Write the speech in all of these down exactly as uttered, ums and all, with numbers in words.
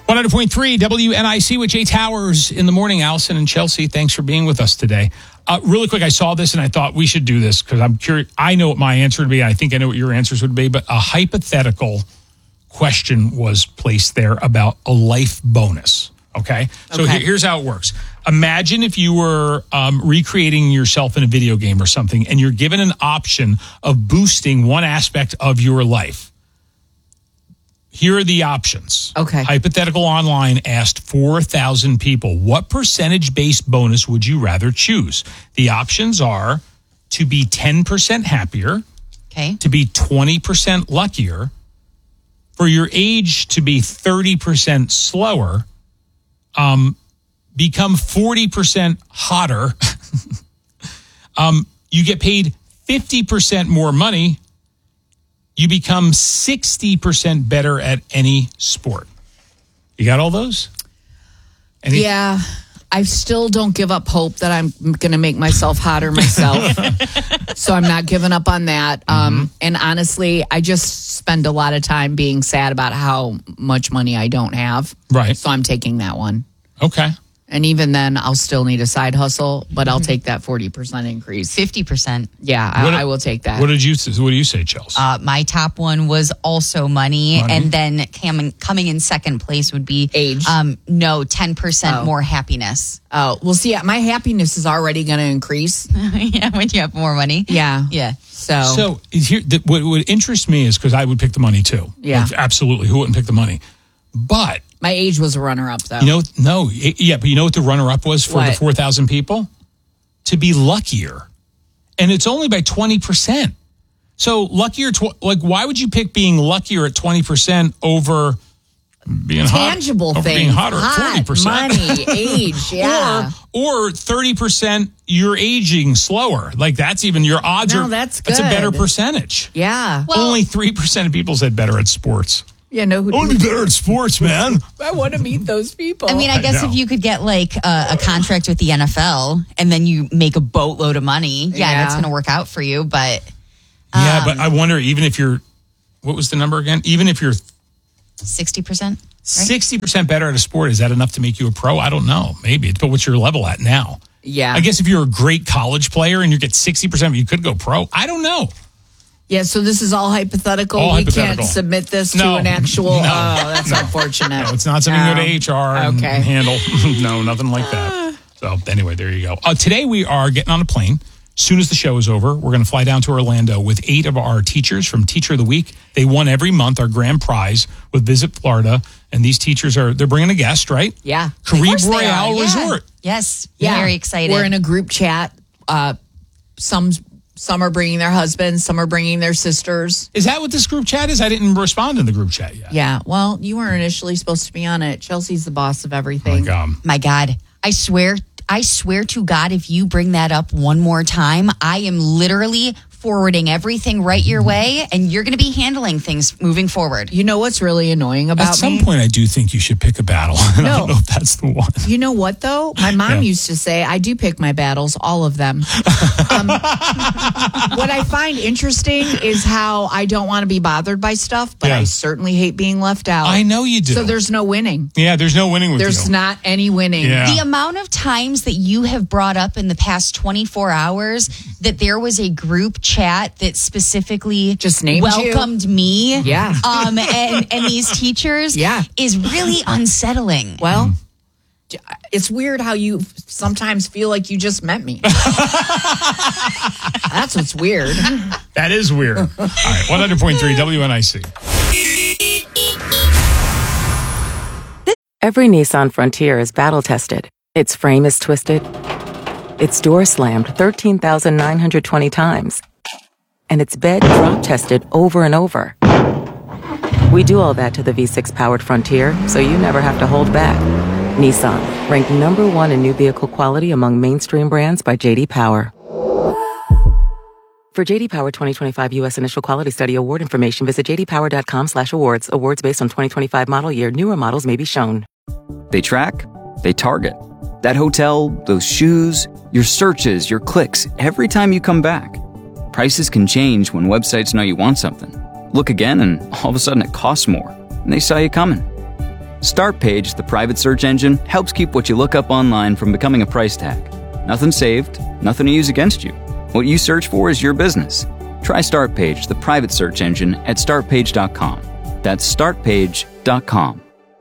one hundred point three W N I C with Jay Towers in the morning. Allison and Chelsea, thanks for being with us today. Uh, really quick, I saw this and I thought we should do this because I'm curious. I know what my answer would be. I think I know what your answers would be, but a hypothetical question was placed there about a life bonus. Okay. So okay. Here, here's how it works. Imagine if you were um, recreating yourself in a video game or something, and you're given an option of boosting one aspect of your life. Here are the options. Okay. Hypothetical Online asked four thousand people, what percentage-based bonus would you rather choose? The options are to be ten percent happier, okay, to be twenty percent luckier, for your age to be thirty percent slower, um, become forty percent hotter, um, you get paid fifty percent more money, you become sixty percent better at any sport. You got all those? Any- yeah. I still don't give up hope that I'm going to make myself hotter myself. So I'm not giving up on that. Mm-hmm. Um, and honestly, I just spend a lot of time being sad about how much money I don't have. Right. So I'm taking that one. Okay. And even then, I'll still need a side hustle, but I'll take that forty percent increase. fifty percent. Yeah, I, I will take that. What did you What do you say, Chelsea? Uh, my top one was also money, money? and then coming coming in second place would be age. Um, no, ten percent Oh. more happiness. Oh, well, see, my happiness is already going to increase. Yeah, when you have more money. Yeah. Yeah. So, So here, the, what would interest me is because I would pick the money too. Yeah. Like, absolutely. Who wouldn't pick the money? But my age was a runner-up, though. you know, no, yeah, but you know what the runner-up was for What? the four thousand people? To be luckier. And it's only by twenty percent. So luckier, tw- like, why would you pick being luckier at twenty percent over being tangible hot, over things, being hotter hot, at forty percent? money, age, yeah. Or, or thirty percent you're aging slower. Like, that's even, your odds No, are, that's that's a better good. percentage. Yeah. Well- Only three percent of people said better at sports. Yeah, no, who I want to be better at sports, man. I want to meet those people. I mean, I guess know. if you could get like a, a contract with the N F L and then you make a boatload of money, yeah, Yeah. that's going to work out for you. But Yeah, um, but I wonder, even if you're, what was the number again? Even if you're sixty percent, right? sixty percent better at a sport, is that enough to make you a pro? I don't know. Maybe. But what's your level at now? Yeah. I guess if you're a great college player and you get sixty percent, you could go pro. I don't know. Yeah, so this is all hypothetical. All we hypothetical. can't submit this No. to an actual. No. Oh, that's unfortunate. No, it's not something you go to H R and Okay. handle. No, nothing like that. So anyway, there you go. Uh, today we are getting on a plane. As soon as the show is over, we're going to fly down to Orlando with eight of our teachers from Teacher of the Week. They won every month our grand prize with Visit Florida. And these teachers are, they're bringing a guest, right? Yeah. Of Caribe course they are, Royale yeah. Resort. Yes, Yeah. very excited. We're in a group chat. Uh, some some are bringing their husbands, some are bringing their sisters. Is that what this group chat is? I didn't respond in the group chat yet. Yeah. Well, you weren't initially supposed to be on it. Chelsea's the boss of everything. Like, um, My God, I swear, I swear to God, if you bring that up one more time, I am literally forwarding everything right your way, and you're going to be handling things moving forward. You know what's really annoying about At some me? point, I do think you should pick a battle. I No. don't know if that's the one. You know what, though? My mom Yeah. used to say, I do pick my battles, all of them. um, what I find interesting is how I don't want to be bothered by stuff, but Yeah. I certainly hate being left out. I know you do. So there's no winning. Yeah, there's no winning with There's you. not any winning. Yeah. The amount of times that you have brought up in the past twenty-four hours that there was a group chat that specifically Just named you. welcomed me, Yeah. um, and and these teachers, Yeah. is really unsettling. Well, j- it's weird how you sometimes feel like you just met me. That's what's weird. That is weird. All right, one hundred point three W N I C. Every Nissan Frontier is battle-tested. Its frame is twisted. Its door slammed thirteen thousand nine hundred twenty times. And its bed drop-tested over and over. We do all that to the V six powered Frontier, so you never have to hold back. Nissan, ranked number one in new vehicle quality among mainstream brands by J D Power. For J D Power twenty twenty-five U S Initial Quality Study Award information, visit j d power dot com slash awards. Awards based on twenty twenty-five model year. Newer models may be shown. They track, they target. That hotel, those shoes, your searches, your clicks, every time you come back. Prices can change when websites know you want something. Look again and all of a sudden it costs more. And they saw you coming. StartPage, the private search engine, helps keep what you look up online from becoming a price tag. Nothing saved, nothing to use against you. What you search for is your business. Try StartPage, the private search engine, at start page dot com. That's start page dot com.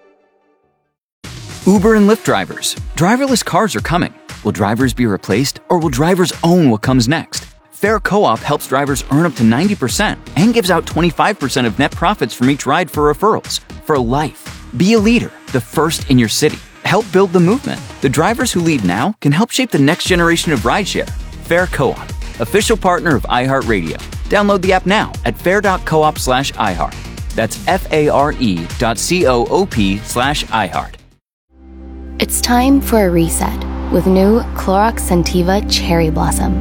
Uber and Lyft drivers. Driverless cars are coming. Will drivers be replaced, or will drivers own what comes next? Fair Co-op helps drivers earn up to ninety percent and gives out twenty-five percent of net profits from each ride for referrals. For life. Be a leader, the first in your city. Help build the movement. The drivers who lead now can help shape the next generation of rideshare. Fair Co-op, official partner of iHeartRadio. Download the app now at fair dot coop slash iHeart. That's F-A-R-E dot C-O-O-P slash iHeart. It's time for a reset with new Clorox Scentiva Cherry Blossom.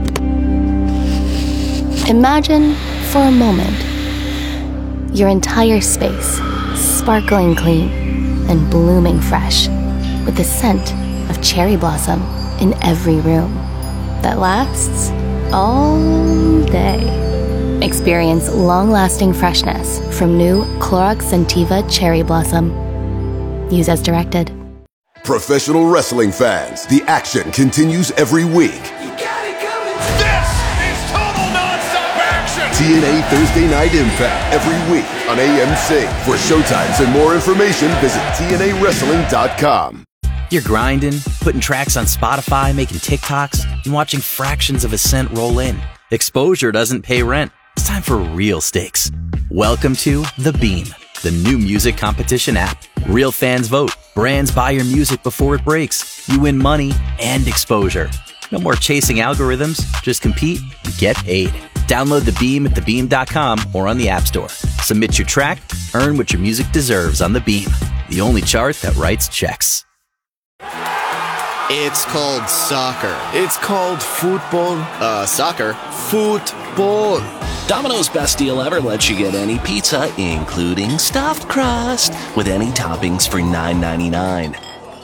Imagine for a moment your entire space sparkling clean and blooming fresh with the scent of cherry blossom in every room that lasts all day. Experience long-lasting freshness from new Clorox Scentiva Cherry Blossom. Use as directed. Professional wrestling fans, the action continues every week. You got it coming. This is total nonstop action. T N A Thursday Night Impact every week on A M C. For showtimes and more information, visit T N A wrestling dot com. You're grinding, putting tracks on Spotify, making TikToks, and watching fractions of a cent roll in. Exposure doesn't pay rent. It's time for real stakes. Welcome to The Beam, the new music competition app. Real fans vote. Brands buy your music before it breaks. You win money and exposure. No more chasing algorithms. Just compete and get paid. Download The Beam at the beam dot com or on the App Store. Submit your track. Earn what your music deserves on The Beam, the only chart that writes checks. It's called soccer. It's called football. Uh, soccer. Football. Domino's best deal ever lets you get any pizza, including stuffed crust, with any toppings for nine ninety-nine.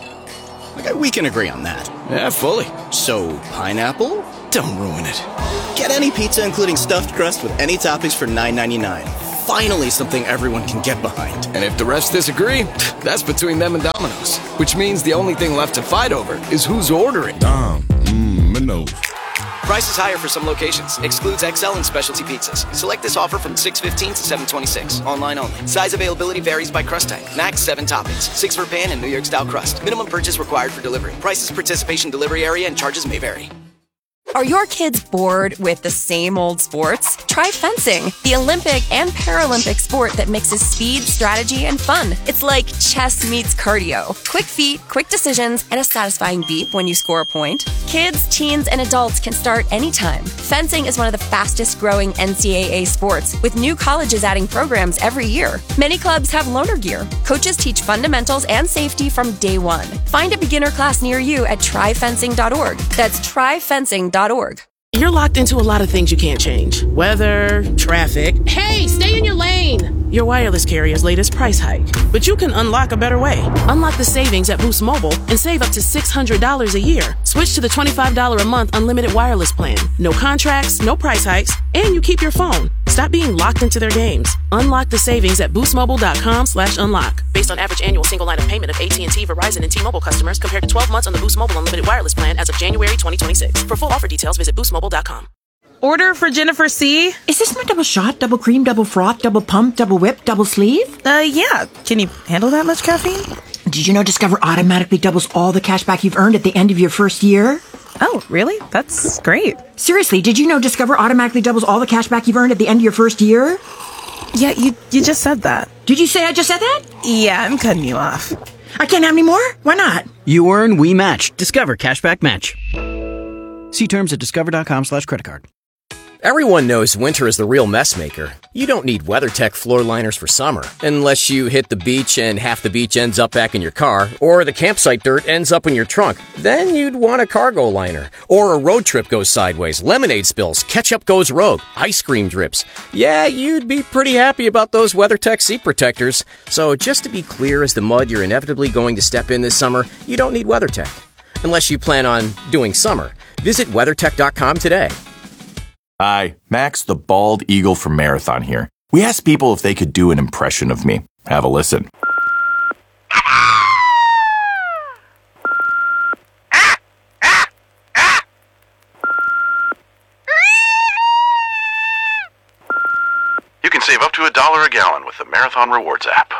Okay, we can agree on that. Yeah, fully. So, pineapple? Don't ruin it. Get any pizza, including stuffed crust, with any toppings for nine ninety-nine. Finally, something everyone can get behind. And if the refs disagree, that's between them and Domino's. Which means the only thing left to fight over is who's ordering. Dom, mmm, Minos. Price is higher for some locations. Excludes X L and specialty pizzas. Select this offer from six fifteen to seven twenty-six. Online only. Size availability varies by crust type. Max seven toppings. Six for pan and New York style crust. Minimum purchase required for delivery. Prices, participation, delivery area, and charges may vary. Are your kids bored with the same old sports? Try fencing, the Olympic and Paralympic sport that mixes speed, strategy, and fun. It's like chess meets cardio. Quick feet, quick decisions, and a satisfying beep when you score a point. Kids, teens, and adults can start anytime. Fencing is one of the fastest growing N C double A sports, with new colleges adding programs every year. Many clubs have loaner gear. Coaches teach fundamentals and safety from day one. Find a beginner class near you at try fencing dot org. That's try fencing dot org. You're locked into a lot of things you can't change. Weather, traffic. Hey, stay in your lane! Your wireless carrier's latest price hike. But you can unlock a better way. Unlock the savings at Boost Mobile and save up to six hundred dollars a year. Switch to the twenty-five dollars a month unlimited wireless plan. No contracts, no price hikes, and you keep your phone. Stop being locked into their games. Unlock the savings at boost mobile dot com slash unlock. Based on average annual single line of payment of A T and T, Verizon, and T-Mobile customers compared to twelve months on the Boost Mobile unlimited wireless plan as of January twenty twenty-six. For full offer details, visit boost mobile dot com. Order for Jennifer C. Is this my double shot, double cream, double froth, double pump, double whip, double sleeve? Uh, yeah. Can you handle that much caffeine? Did you know Discover automatically doubles all the cash back you've earned at the end of your first year? Oh, really? That's great. Seriously, did you know Discover automatically doubles all the cash back you've earned at the end of your first year? Yeah, you you just said that. Did you say I just said that? Yeah, I'm cutting you off. I can't have any more? Why not? You earn, we match. Discover Cashback Match. See terms at discover dot com slash credit card. Everyone knows winter is the real mess maker. You don't need WeatherTech floor liners for summer, unless you hit the beach and half the beach ends up back in your car, or the campsite dirt ends up in your trunk. Then you'd want a cargo liner. Or a road trip goes sideways, lemonade spills, ketchup goes rogue, ice cream drips. Yeah, you'd be pretty happy about those WeatherTech seat protectors. So just to be clear as the mud you're inevitably going to step in this summer, you don't need WeatherTech. Unless you plan on doing summer. Visit weathertech dot com today. Hi, Max the Bald Eagle from Marathon here. We asked people if they could do an impression of me. Have a listen. a dollar a gallon with the Marathon Rewards app.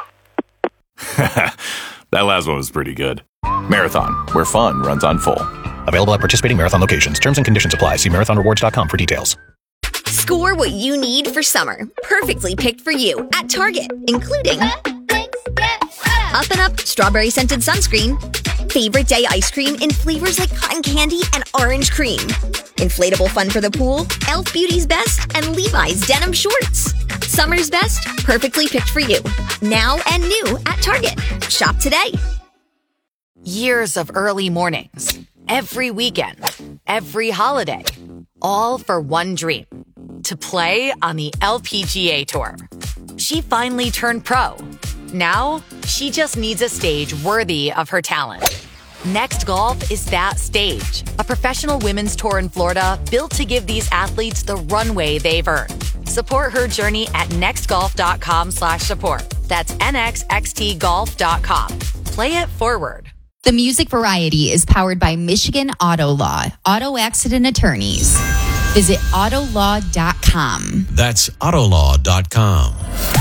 That last one was pretty good. Marathon, where fun runs on full. Available at participating Marathon locations. Terms and conditions apply. See marathon rewards dot com for details. Score what you need for summer. Perfectly picked for you at Target, including Up and Up Strawberry Scented Sunscreen, Favorite Day Ice Cream in flavors like cotton candy and orange cream, Inflatable Fun for the Pool, e l f Beauty's Best, and Levi's Denim Shorts. Summer's best, perfectly picked for you. Now and new at Target. Shop today. Years of early mornings, every weekend, every holiday, all for one dream, to play on the L P G A Tour. She finally turned pro. Now, she just needs a stage worthy of her talent. Next Golf is that stage, a professional women's tour in Florida built to give these athletes the runway they've earned. Support her journey at nextgolf.com slash support. That's N X X T golf dot com. Play it forward. The Music Variety is powered by Michigan Auto Law, auto accident attorneys. Visit autolaw dot com. That's autolaw dot com.